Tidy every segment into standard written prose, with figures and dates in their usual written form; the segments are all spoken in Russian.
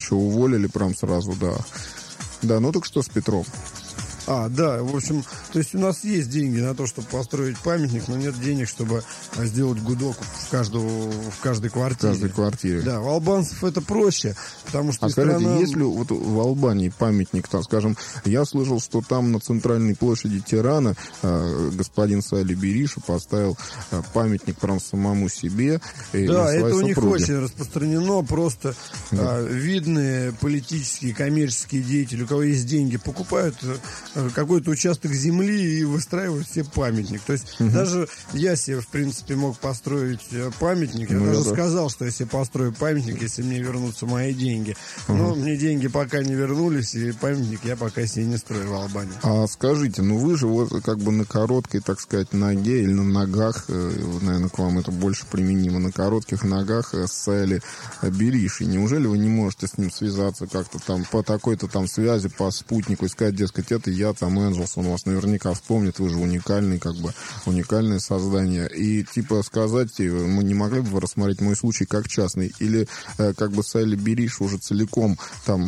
что, уволили прям сразу, да. Да, ну так что с Петром? Да, в общем, то есть у нас есть деньги на то, чтобы построить памятник, но нет денег, чтобы сделать гудок в каждой квартире. В каждой квартире. Да, у албанцев это проще, потому что скажите, есть ли вот в Албании памятник, там, скажем, я слышал, что там на центральной площади Тирана господин Сали Бериша поставил памятник прям самому себе и да, это у супруге. них очень распространено, просто видные политические, коммерческие деятели, у кого есть деньги, покупают какой-то участок земли и выстраивают себе памятник. То есть даже я себе, в принципе, мог построить памятник. Я даже сказал, что я себе построю памятник, если мне вернутся мои деньги. Но мне деньги пока не вернулись, и памятник я пока себе не строю в Албании. А скажите, ну вы же вот как бы на короткой, так сказать, ноге или на ногах, наверное, к вам это больше применимо, на коротких ногах с Сали Беришей. Неужели вы не можете с ним связаться как-то там по такой-то там связи, по спутнику, и сказать, дескать, это я там Энджелс, он вас наверняка вспомнит, вы же уникальный, как бы, уникальное создание. И типа сказать, мы не могли бы вы рассмотреть мой случай как частный, или как бы Сали Бериш уже целиком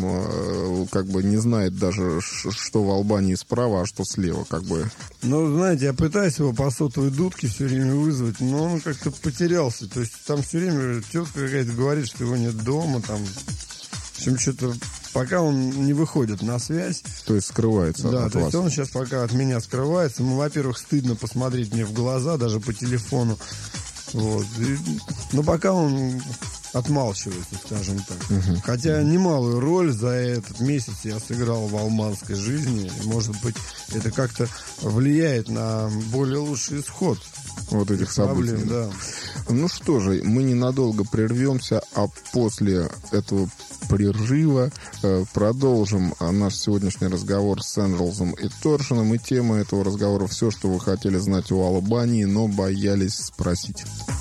там как бы не знает даже, что в Албании справа, а что слева, как бы. Ну, знаете, я пытаюсь его по сотовой дудке все время вызвать, но он как-то потерялся. То есть там все время тетка какая-то говорит, что его нет дома, там. В общем, что-то пока он не выходит на связь. То есть скрывается от вас. Да, то есть он сейчас пока от меня скрывается. Ну, во-первых, стыдно посмотреть мне в глаза, даже по телефону. Вот. Но пока он отмалчивается, скажем так. Хотя немалую роль за этот месяц я сыграл в албанской жизни. И, может быть, это как-то влияет на более лучший исход вот этих событий. Да. Ну что же, мы ненадолго прервемся, а после этого прерыва продолжим наш сегодняшний разговор с Энджелсом и Торшином. И тема этого разговора — все, что вы хотели знать о Албании, но боялись спросить.